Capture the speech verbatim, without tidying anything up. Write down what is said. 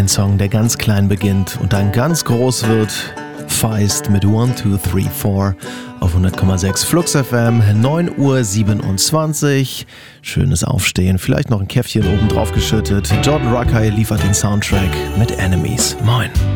Ein Song, der ganz klein beginnt und dann ganz groß wird. Feist mit one two three four auf hundert Komma sechs Flux F M, neun Uhr siebenundzwanzig. Schönes Aufstehen, vielleicht noch ein Käffchen oben drauf geschüttet. Jordan Rakei liefert den Soundtrack mit Enemies. Moin.